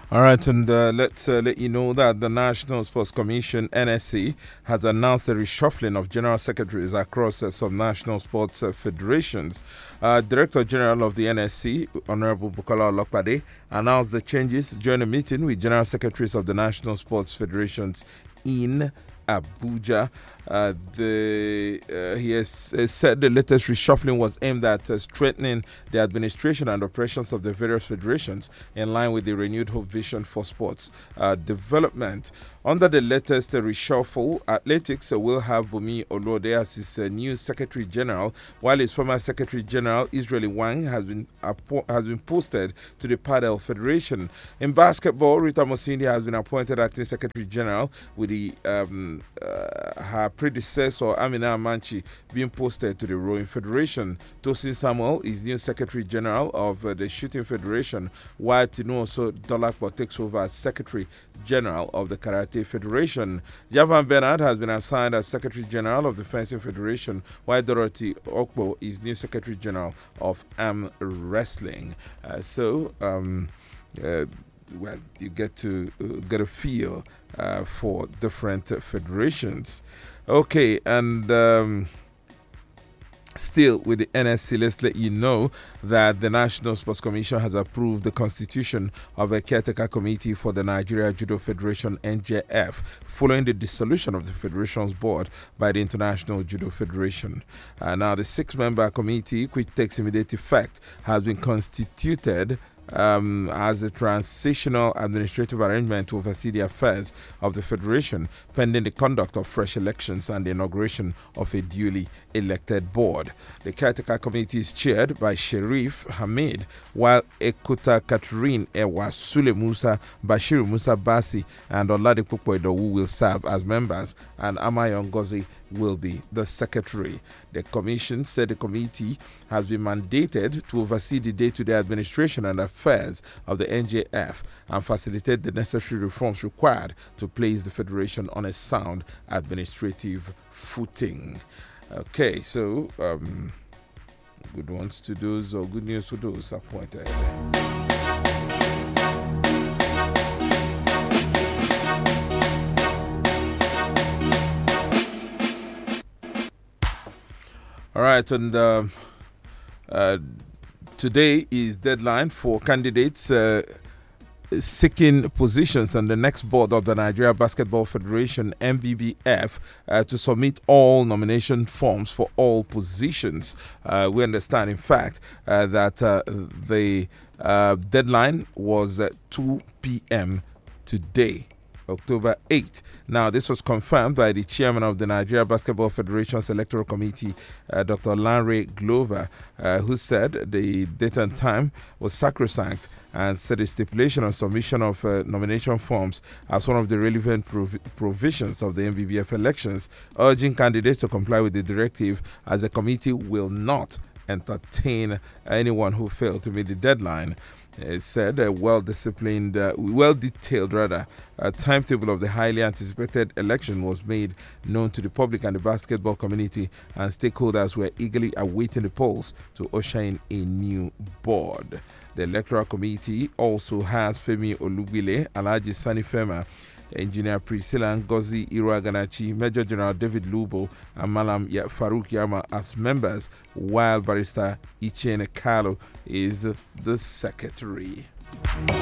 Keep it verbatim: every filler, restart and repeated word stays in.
All right, and uh, let's uh, let you know that the National Sports Commission, N S C, has announced the reshuffling of general secretaries across uh, some national sports uh, federations. Uh, Director General of the N S C, Honorable Bukola Olopade, announced the changes during a meeting with general secretaries of the national sports federations in Abuja. Uh, the, uh, he has uh, said the latest reshuffling was aimed at uh, strengthening the administration and operations of the various federations in line with the renewed hope vision for sports uh, development. Under the latest uh, reshuffle, athletics uh, will have Bumi Olode as his uh, new Secretary General, while his former Secretary General, Israeli Wang, has been has been posted to the Padel Federation. In basketball, Rita Mosindi has been appointed acting Secretary General, with the um, uh, her predecessor Amina Amanchi being posted to the Rowing Federation. Tosin Samuel is new Secretary General of uh, the Shooting Federation, while Tinuoso Dolakpo takes over as Secretary General of the Karate Federation. Javan Bernard has been assigned as Secretary General of the Fencing Federation, while Dorothy Okpo is new Secretary General of Arm Wrestling. Uh, so, um, uh, well, you get to uh, get a feel uh, for different uh, federations. Okay, and um, still with the N S C, let's let you know that the National Sports Commission has approved the constitution of a caretaker committee for the Nigeria Judo Federation, N J F, following the dissolution of the federation's board by the International Judo Federation. Uh, now, the six-member committee, which takes immediate effect, has been constituted Um, as a transitional administrative arrangement to oversee the affairs of the Federation, pending the conduct of fresh elections and the inauguration of a duly elected board. The caretaker committee is chaired by Sherif Hamid, while Ekuta Catherine Ewa, Sule Musa, Bashiru Musa Basi, and Oladipo Idowu will serve as members, and Amayon Ngozi will be the secretary. The commission said the committee has been mandated to oversee the day-to-day administration and affairs of the N J F and facilitate the necessary reforms required to place the federation on a sound administrative footing. Okay, so um, good ones to those, or good news to those appointed. All right, and uh, uh, today is deadline for candidates uh, seeking positions on the next board of the Nigeria Basketball Federation, N B B F, uh, to submit all nomination forms for all positions. Uh, we understand, in fact, uh, that uh, the uh, deadline was at two p m today, October eighth. Now, this was confirmed by the chairman of the Nigeria Basketball Federation's Electoral Committee, uh, Doctor Lanre Glover, uh, who said the date and time was sacrosanct and said the stipulation of submission of uh, nomination forms as one of the relevant prov- provisions of the N B B F elections, urging candidates to comply with the directive, as the committee will not entertain anyone who failed to meet the deadline. It said a well-disciplined, uh, well-detailed rather, a timetable of the highly anticipated election was made known to the public and the basketball community, and stakeholders were eagerly awaiting the polls to usher in a new board. The electoral committee also has Femi Olubile, Alhaji Sani Fema, Engineer Priscilla Ngozi Iruaganachi, Major General David Lubo, and Malam Farouk Yama as members, while Barrister Ichene Kalo is the secretary.